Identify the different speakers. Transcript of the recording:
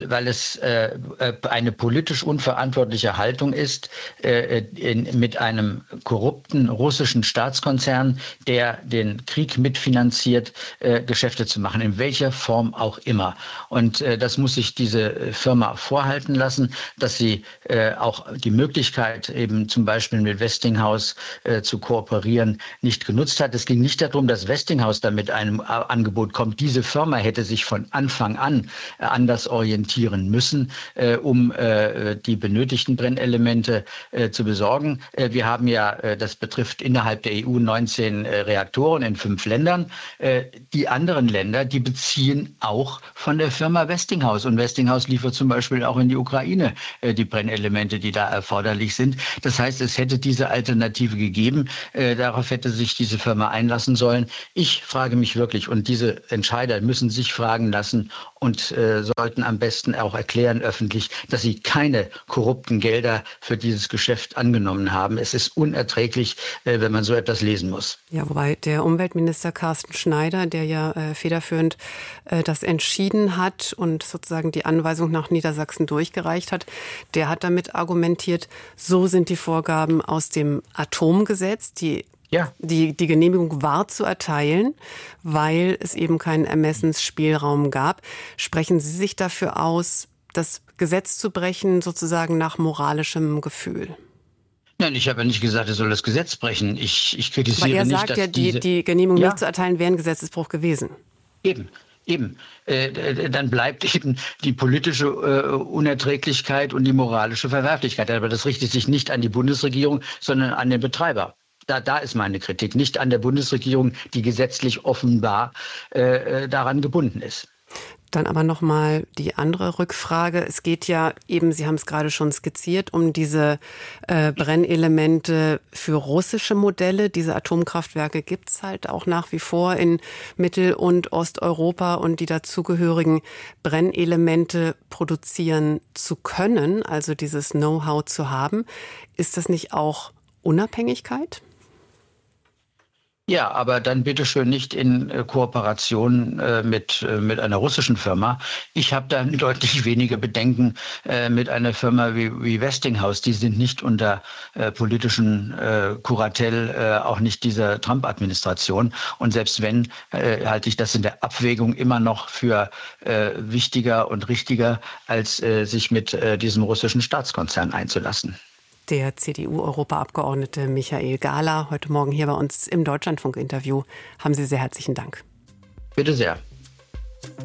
Speaker 1: weil es eine politisch unverantwortliche Haltung ist, mit einem korrupten russischen Staatskonzern, der den Krieg mitfinanziert, Geschäfte zu machen, in welcher Form auch immer. Und das muss sich diese Firma vorhalten lassen, dass sie auch die Möglichkeit, eben zum Beispiel mit Westinghouse zu kooperieren, nicht genutzt hat. Es ging nicht darum, dass Westinghouse da mit einem Angebot kommt. Diese Firma hätte sich von Anfang an anders orientieren müssen, um die benötigten Brennelemente zu besorgen. Wir haben ja, das betrifft innerhalb der EU 19 Reaktoren in 5 Ländern. Die anderen Länder, die beziehen auch von der Firma Westinghouse. Und Westinghouse liefert zum Beispiel auch in die Ukraine die Brennelemente, die da erforderlich sind. Das heißt, es hätte diese Alternative gegeben. Darauf hätte sich diese Firma einlassen sollen. Ich frage mich wirklich, und diese Entscheider müssen sich fragen lassen und sollten am besten auch erklären öffentlich, dass sie keine korrupten Gelder für dieses Geschäft angenommen haben. Es ist unerträglich, wenn man so etwas lesen muss.
Speaker 2: Ja, wobei der Umweltminister Carsten Schneider, der ja federführend das entschieden hat und sozusagen die Anweisung nach Niedersachsen durchgereicht hat, der hat damit argumentiert, so sind die Vorgaben aus dem Atomgesetz, die Genehmigung war zu erteilen, weil es eben keinen Ermessensspielraum gab. Sprechen Sie sich dafür aus, das Gesetz zu brechen, sozusagen nach moralischem Gefühl?
Speaker 1: Nein, ich habe ja nicht gesagt, er soll das Gesetz brechen. Ich kritisiere nicht, dass
Speaker 2: Aber er sagt ja, die Genehmigung nicht zu erteilen, wäre ein Gesetzesbruch gewesen.
Speaker 1: Eben. Dann bleibt eben die politische Unerträglichkeit und die moralische Verwerflichkeit. Aber das richtet sich nicht an die Bundesregierung, sondern an den Betreiber. Da ist meine Kritik, nicht an der Bundesregierung, die gesetzlich offenbar daran gebunden ist.
Speaker 2: Dann aber nochmal die andere Rückfrage. Es geht ja eben, Sie haben es gerade schon skizziert, um diese Brennelemente für russische Modelle. Diese Atomkraftwerke gibt es halt auch nach wie vor in Mittel- und Osteuropa, und die dazugehörigen Brennelemente produzieren zu können, also dieses Know-how zu haben. Ist das nicht auch Unabhängigkeit?
Speaker 1: Ja, aber dann bitteschön nicht in Kooperation mit einer russischen Firma. Ich habe da deutlich weniger Bedenken mit einer Firma wie Westinghouse. Die sind nicht unter politischen Kuratell, auch nicht dieser Trump-Administration. Und selbst wenn, halte ich das in der Abwägung immer noch für wichtiger und richtiger, als sich mit diesem russischen Staatskonzern einzulassen.
Speaker 2: Der CDU-Europaabgeordnete Michael Gahler, heute Morgen hier bei uns im Deutschlandfunk-Interview. Haben Sie sehr herzlichen Dank.
Speaker 1: Bitte sehr.